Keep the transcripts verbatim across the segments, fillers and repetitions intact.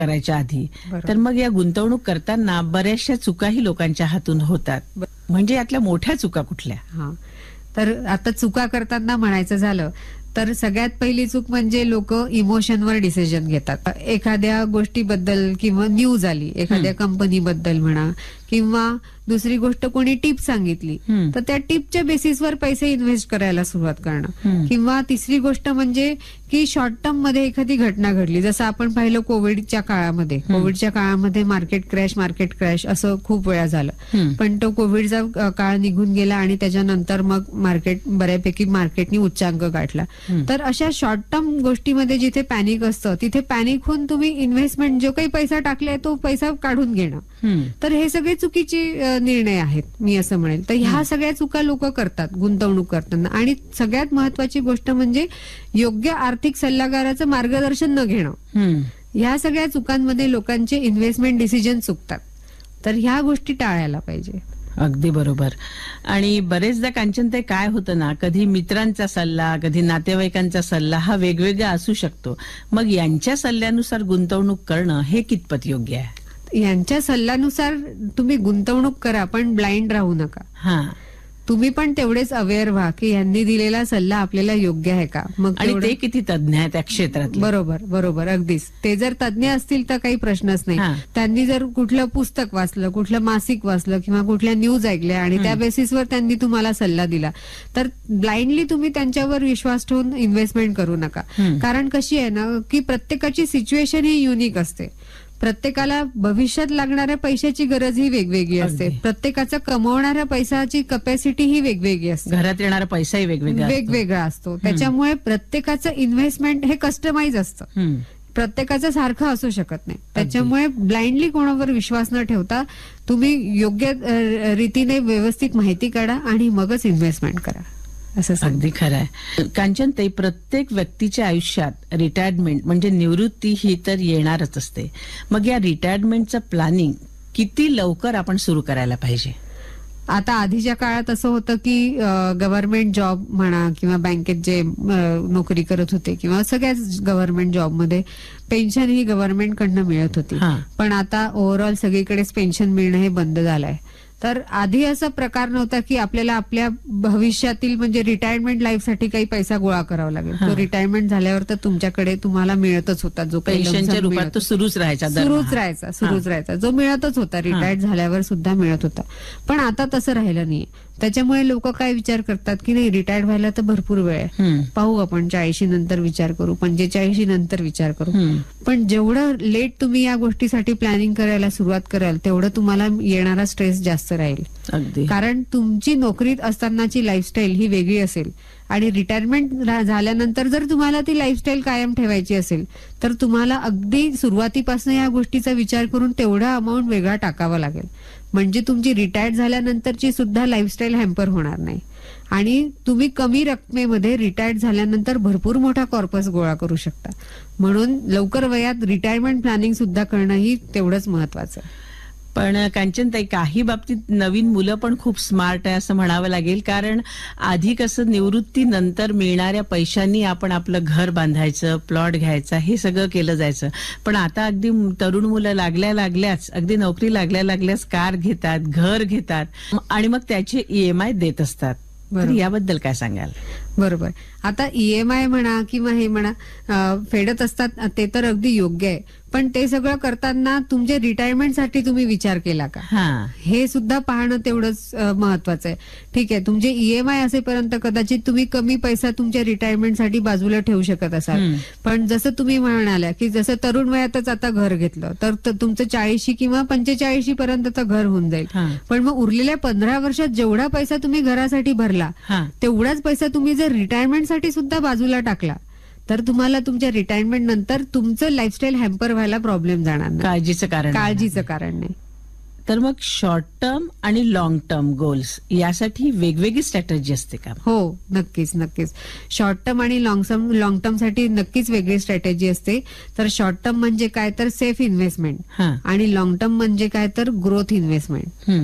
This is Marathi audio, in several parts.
करायच्या आधी. तर मग या गुंतवणूक करताना बऱ्याचशा चुकाही लोकांच्या हातून होतात. म्हणजे यातल्या मोठ्या चुका कुठल्या? हा, तर आता चुका करताना म्हणायचं झालं तर सगळ्यात पहिली चूक म्हणजे लोक इमोशनवर डिसिजन घेतात. एखाद्या गोष्टीबद्दल किंवा न्यूज आली एखाद्या कंपनीबद्दल म्हणा, किंवा दुसरी गोष्ट कोणी टिप सांगितली तर त्या टिपच्या बेसिसवर पैसे इन्व्हेस्ट करायला सुरुवात करणं. किंवा तिसरी गोष्ट म्हणजे की शॉर्ट टर्म मध्ये एखादी घटना घडली, जसं आपण पाहिलं कोविडच्या काळामध्ये. कोविडच्या काळामध्ये मार्केट क्रॅश मार्केट क्रॅश असं खूप वेळा झालं, पण तो कोविडचा काळ निघून गेला आणि त्याच्यानंतर मग मार्केट बऱ्यापैकी मार्केटनी उच्चांक गाठला. तर अशा शॉर्ट टर्म गोष्टीमध्ये जिथे पॅनिक असतं तिथे पॅनिक होऊन तुम्ही इन्व्हेस्टमेंट जो काही पैसा टाकलाय तो पैसा काढून घेणं, तर हे सगळे चुकीचे निर्णय आहेत मी असं म्हणेल. तर ह्या सगळ्या चुका लोक करतात गुंतवणूक करताना. आणि सगळ्यात महत्वाची गोष्ट म्हणजे योग्य आर्थिक सल्लागाराचं मार्गदर्शन न घेणं. ह्या सगळ्या चुकांमध्ये लोकांचे इन्व्हेस्टमेंट डिसिजन चुकतात. तर ह्या गोष्टी टाळायला पाहिजे. अगदी बरोबर. आणि बरेचदा कांचनताई काय होतं ना, कधी मित्रांचा सल्ला कधी नातेवाईकांचा सल्ला हा वेगवेगळा असू शकतो. मग यांच्या सल्ल्यानुसार गुंतवणूक करणं हे कितपत योग्य आहे? यांच्या सल्ल्यानुसार तुम्ही गुंतवणूक करा, पण ब्लाइंड राहू नका. हा, तुम्ही पण तेवढेच अवेअर व्हा की यांनी दिलेला सल्ला आपल्याला योग्य आहे का. मग आणि ते किती तज्ञ आहेत त्या क्षेत्रात. बरोबर बरोबर अगदीच. ते जर तज्ञ असतील तर काही प्रश्नच नाही. त्यांनी जर कुठलं पुस्तक वाचलं, कुठलं मासिक वाचलं किंवा कुठल्या न्यूज ऐकल्या आणि त्या बेसिसवर त्यांनी तुम्हाला सल्ला दिला, तर ब्लाइंडली तुम्ही त्यांच्यावर विश्वास ठेवून इन्व्हेस्टमेंट करू नका. कारण कशी आहे ना की प्रत्येकाची सिच्युएशन ही युनिक असते. प्रत्येकाला भविष्यात लागणाऱ्या पैशाची गरज ही वेगवेगळी असते. प्रत्येकाचा कमवणाऱ्या पैशाची कपॅसिटी ही वेगवेगळी असते. घरात येणारा पैसाही वेगवेगळा वेगवेगळा असतो. त्याच्यामुळे प्रत्येकाचं इन्व्हेस्टमेंट हे कस्टमाइज असतं. प्रत्येकाचं सारखं असू शकत नाही. त्याच्यामुळे ब्लाइंडली कोणावर विश्वास न ठेवता तुम्ही योग्य रीतीने व्यवस्थित माहिती काढा आणि मगच इन्व्हेस्टमेंट करा. अगदी खरं आहे. कांचनताई, प्रत्येक व्यक्तीच्या आयुष्यात रिटायरमेंट म्हणजे निवृत्ती ही तर येणारच असते. मग या रिटायरमेंटचं प्लॅनिंग किती लवकर आपण सुरू करायला पाहिजे? आता आधीच्या काळात असं होतं की गव्हर्नमेंट जॉब म्हणा किंवा बँकेत जे नोकरी करत होते किंवा सगळ्याच गव्हर्नमेंट जॉबमध्ये पेन्शन ही गव्हर्नमेंट कडनं मिळत होती. पण आता ओव्हरऑल सगळीकडेच पेन्शन मिळणं हे बंद झालंय. तर आधी असा प्रकार नव्हता की आपल्याला आपल्या भविष्यातील म्हणजे रिटायरमेंट लाईफसाठी काही पैसा गोळा करावा लागेल. तो रिटायरमेंट झाल्यावर तर तुमच्याकडे तुम्हाला मिळतच होता. जो पेन्शनच्या रूपात तो सुरूच राहायचा सुरूच राहायचा सुरूच राहायचा जो मिळतच होता. रिटायर्ड झाल्यावर सुद्धा मिळत होता. पण आता तसं राहिलं नाहीये. त्याच्यामुळे लोक काय विचार करतात की नाही, रिटायर्ड व्हायला तर भरपूर वेळ आहे, पाहू आपण चाळीशी नंतर विचार करू, पंचेचाळीशी नंतर विचार करू. पण जेवढं लेट तुम्ही या गोष्टीसाठी प्लॅनिंग करायला सुरुवात कराल तेवढं तुम्हाला येणारा स्ट्रेस जास्त राहील. अगदी. कारण तुमची नोकरीत असतानाची लाईफस्टाईल ही वेगळी असेल आणि रिटायरमेंट झाल्यानंतर जर तुम्हाला ती लाईफस्टाईल कायम ठेवायची असेल तर तुम्हाला अगदी सुरुवातीपासून या गोष्टीचा विचार करून तेवढा अमाऊंट वेगळा टाकावा लागेल. म्हणजे तुमची रिटायर्ड झाल्यानंतरची सुद्धा लाईफस्टाईल हॅम्पर होणार नाही आणि तुम्ही कमी रकमेमध्ये रिटायर्ड झाल्यानंतर भरपूर मोठा कॉर्पस गोळा करू शकता. म्हणून लवकर वयात रिटायरमेंट प्लॅनिंग सुद्धा करणं ही तेवढंच महत्वाचं आहे. पण कांचनताई, काही बाबतीत नवीन मुलं पण खूप स्मार्ट आहे असं म्हणावं लागेल. कारण आधी कसं निवृत्तीनंतर मिळणाऱ्या पैशांनी आपण आपलं घर बांधायचं, प्लॉट घ्यायचा, हे सगळं केलं जायचं. पण आता अगदी तरुण मुलं लागल्या लागल्याच अगदी नोकरी लागल्या लागल्याच कार घेतात, घर घेतात आणि मग त्याचे ईएमआय देत असतात. याबद्दल काय सांगाल? बरोबर. आता ईएमआय म्हणा किंवा हे म्हणा फेडत असतात ते तर अगदी योग्य आहे. पण ते सगळं करताना तुमच्या रिटायरमेंटसाठी तुम्ही विचार केला का, हे सुद्धा पाहणं तेवढंच महत्वाचं आहे. ठीक आहे, तुमचे ईएमआय असेपर्यंत कदाचित तुम्ही कमी पैसा तुमच्या रिटायरमेंटसाठी बाजूला ठेवू शकत असाल. पण जसं तुम्ही म्हणाल्या की जसं तरुण वयातच आता घर घेतलं तर तुमचं चाळीशी किंवा पंचेचाळीशी पर्यंत घर होऊन जाईल. पण मग उरलेल्या पंधरा वर्षात जेवढा पैसा तुम्ही घरासाठी भरला तेवढाच पैसा तुम्ही जर रिटायरमेंटसाठी सुद्धा बाजूला टाकला तर तुम्हाला तुमच्या रिटायरमेंट नंतर तुमचं लाईफस्टाईल हॅम्पर व्हायला प्रॉब्लेम जाणार नाही. काळजीचं कारण काळजीचं कारण नाही. तर मग शॉर्ट टर्म आणि लॉंग टर्म गोल्स यासाठी वेगवेगळी स्ट्रॅटेजी असते का? हो, नक्कीच नक्कीच. शॉर्ट टर्म आणि लॉंग टर्म लॉंग टर्म साठी नक्कीच वेगळी स्ट्रॅटेजी असते. तर शॉर्ट टर्म म्हणजे काय तर सेफ इन्व्हेस्टमेंट आणि लॉंग टर्म म्हणजे काय तर ग्रोथ इन्व्हेस्टमेंट.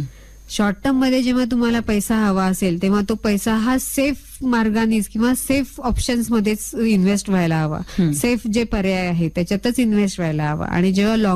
शॉर्ट टर्म मध्ये जेव्हा तुम्हाला पैसा हवा असेल तेव्हा तो पैसा हा सेफ मार्गानेच किंवा सेफ ऑप्शन्स मध्येच इन्व्हेस्ट व्हायला हवा. सेफ जे पर्याय आहे त्याच्यातच इन्व्हेस्ट व्हायला हवा. आणि जेव्हा